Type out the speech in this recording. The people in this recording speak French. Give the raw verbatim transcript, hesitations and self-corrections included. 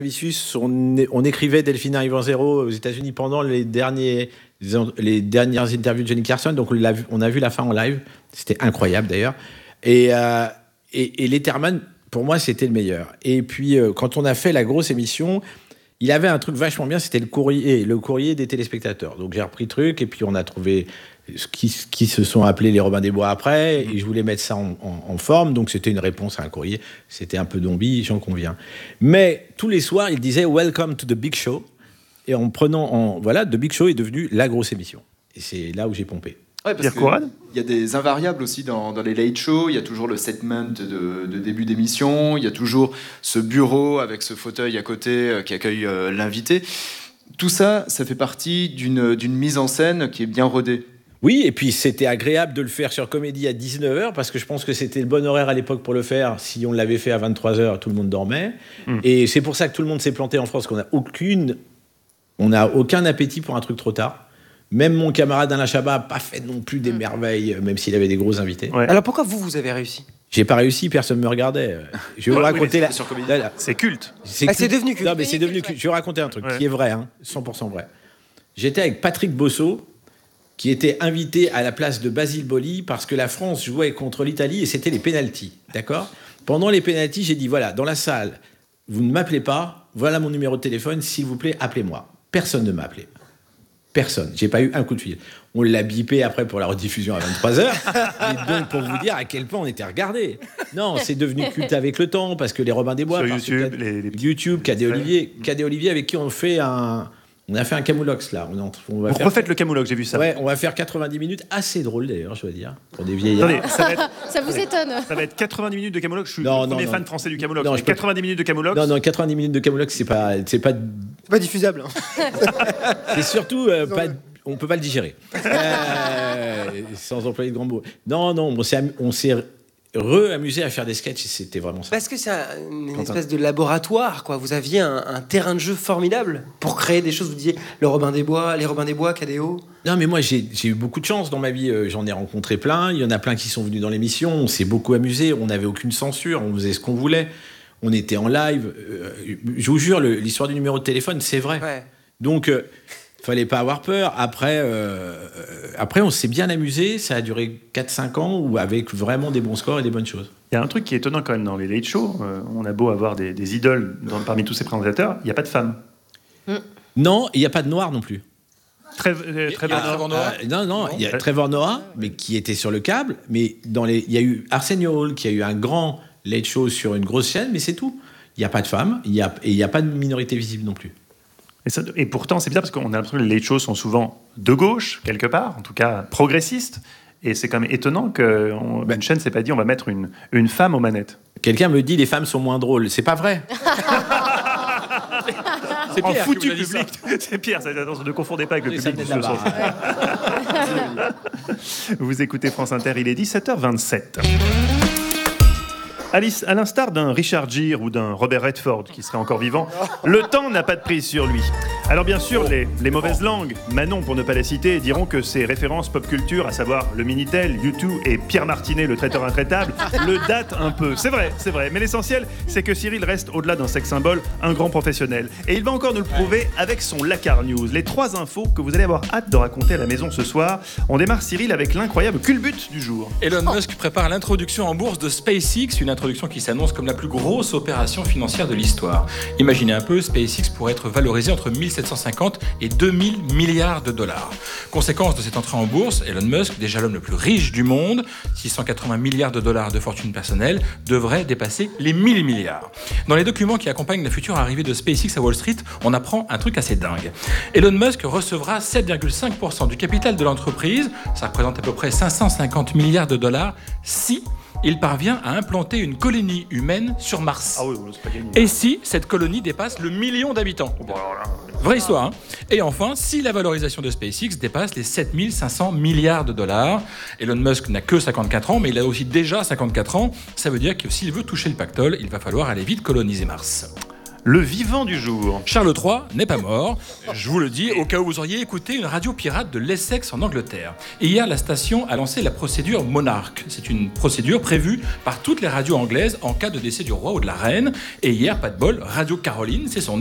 Vicious, on, on écrivait Delphine arrive en zéro aux États-Unis pendant les, derniers, les dernières interviews de Johnny Carson, donc on, l'a vu, on a vu la fin en live, c'était incroyable d'ailleurs. Et, euh, et, et Letterman, pour moi, c'était le meilleur. Et puis, euh, quand on a fait la grosse émission, il avait un truc vachement bien, c'était le courrier, le courrier des téléspectateurs. Donc j'ai repris le truc, et puis on a trouvé ce qui, qui se sont appelés les Robins des Bois après, et je voulais mettre ça en, en, en forme, donc c'était une réponse à un courrier. C'était un peu zombie, j'en conviens. Mais tous les soirs, il disait « Welcome to the Big Show », et en prenant... En, voilà, The Big Show est devenu la grosse émission. Et c'est là où j'ai pompé. Ouais, parce qu'il y a des invariables aussi dans, dans les late shows. Il y a toujours le segment de, de début d'émission. Il y a toujours ce bureau avec ce fauteuil à côté euh, qui accueille euh, l'invité. Tout ça, ça fait partie d'une, d'une mise en scène qui est bien rodée. Oui, et puis c'était agréable de le faire sur Comédie à dix-neuf heures, parce que je pense que c'était le bon horaire à l'époque pour le faire. Si on l'avait fait à vingt-trois heures, tout le monde dormait. Mmh. Et c'est pour ça que tout le monde s'est planté en France, qu'on n'a aucune... on n'a aucun appétit pour un truc trop tard. Même mon camarade Alain Chabat n'a pas fait non plus des merveilles, même s'il avait des gros invités. Ouais. Alors pourquoi vous, vous avez réussi ? J'ai pas réussi, personne ne me regardait. Je vais vous raconter... Oui, la... sur là, là. C'est culte. C'est, ah, culte. c'est devenu culte. Non, mais c'est devenu culte. Je vais vous raconter un truc ouais. qui est vrai, hein, cent pour cent vrai. J'étais avec Patrick Bosso, qui était invité à la place de Basile Boli, parce que la France jouait contre l'Italie, et c'était les pénaltys, d'accord ? Pendant les pénaltys, j'ai dit, voilà, dans la salle, vous ne m'appelez pas, voilà mon numéro de téléphone, s'il vous plaît, appelez-moi. Personne ne m'a appelé. Personne. J'ai pas eu un coup de fil. On l'a bipé après pour la rediffusion à vingt-trois heures. Et donc, pour vous dire à quel point on était regardés. Non, c'est devenu culte avec le temps, parce que les Robins des Bois... Sur YouTube, les, les YouTube, Cadet Olivier, Cadet Olivier, avec qui on fait un... On a fait un camoulox, là. On, en, on va Vous faire... refaites le camoulox, j'ai vu ça. Ouais, on va faire quatre-vingt-dix minutes. Assez drôle, d'ailleurs, je dois dire, pour des vieillards. Attendez, ça, va être... ça vous étonne. Ça va être quatre-vingt-dix minutes de camoulox. Je suis non, le premier non, fan non. français du camoulox. Non, quatre-vingt-dix minutes de camoulox. Non, non, quatre-vingt-dix minutes de camoulox, c'est pas... C'est pas, c'est pas diffusable. c'est surtout euh, pas... On peut pas le digérer. Euh, sans employer de grands mots. Non, non, on s'est, on s'est re-amusé à faire des sketchs, c'était vraiment ça. Parce que c'est un, une espèce de laboratoire, quoi. Vous aviez un, un terrain de jeu formidable pour créer des choses. Vous disiez le Robin des Bois, les Robins des Bois, K D O. Non, mais moi, j'ai, j'ai eu beaucoup de chance dans ma vie. J'en ai rencontré plein. Il y en a plein qui sont venus dans l'émission. On s'est beaucoup amusé. On n'avait aucune censure. On faisait ce qu'on voulait. On était en live. Je vous jure, le, l'histoire du numéro de téléphone, c'est vrai. Ouais. Donc... Euh, fallait pas avoir peur. Après, euh, après, on s'est bien amusé. Ça a duré quatre cinq ans, où avec vraiment des bons scores et des bonnes choses. Il y a un truc qui est étonnant quand même dans les late shows. Euh, on a beau avoir des, des idoles dans, parmi tous ces présentateurs, il n'y a pas de femmes. Mm. Non, il n'y a pas de noirs non plus. Très, euh, très ah, Trevor Noah. Euh, non, non, il y a Trevor Noah, mais qui était sur le câble. Mais dans les, il y a eu Arsenio Hall, qui a eu un grand late show sur une grosse chaîne, mais c'est tout. Il n'y a pas de femmes, il y a, et il n'y a pas de minorité visible non plus. Et, ça, et pourtant, c'est bizarre parce qu'on a l'impression que les late shows sont souvent de gauche, quelque part, en tout cas progressistes. Et c'est quand même étonnant qu'une ben, chaîne ne s'est pas dit on va mettre une, une femme aux manettes. Quelqu'un me dit les femmes sont moins drôles. C'est pas vrai. C'est Pierre en foutu public. C'est Pierre, ça, attention, ne confondez pas avec le oui, public. Du sens. Vous écoutez France Inter, il est dix-sept heures vingt-sept. Alice, à l'instar d'un Richard Gere ou d'un Robert Redford qui serait encore vivant, le temps n'a pas de prise sur lui. Alors bien sûr, les, les mauvaises langues, Manon pour ne pas la citer, diront que ses références pop culture, à savoir le Minitel, U deux et Pierre Martinet, le traiteur intraitable, le datent un peu. C'est vrai, c'est vrai. Mais l'essentiel, c'est que Cyril reste au-delà d'un sex symbole, un grand professionnel. Et il va encore nous le prouver avec son Lacar News. Les trois infos que vous allez avoir hâte de raconter à la maison ce soir. On démarre, Cyril, avec l'incroyable culbute du jour. Elon Musk prépare l'introduction en bourse de SpaceX, une introduction qui s'annonce comme la plus grosse opération financière de l'histoire. Imaginez un peu, SpaceX pourrait être valorisé entre mille sept cent cinquante et deux mille milliards de dollars. Conséquence de cette entrée en bourse, Elon Musk, déjà l'homme le plus riche du monde, six cent quatre-vingts milliards de dollars de fortune personnelle, devrait dépasser les mille milliards. Dans les documents qui accompagnent la future arrivée de SpaceX à Wall Street, on apprend un truc assez dingue. Elon Musk recevra sept virgule cinq pour cent du capital de l'entreprise, ça représente à peu près cinq cent cinquante milliards de dollars, si il parvient à implanter une colonie humaine sur Mars. Ah oui, c'est pas gagné. Et si cette colonie dépasse le million d'habitants. Bon, alors là... Vraie histoire, hein. Et enfin, si la valorisation de SpaceX dépasse les sept mille cinq cents milliards de dollars, Elon Musk n'a que cinquante-quatre ans, mais il a aussi déjà cinquante-quatre ans, ça veut dire que s'il veut toucher le pactole, il va falloir aller vite coloniser Mars. Le vivant du jour. Charles trois n'est pas mort, je vous le dis, au cas où vous auriez écouté une radio pirate de l'Essex en Angleterre. Et hier, la station a lancé la procédure Monarch. C'est une procédure prévue par toutes les radios anglaises en cas de décès du roi ou de la reine. Et hier, pas de bol, Radio Caroline, c'est son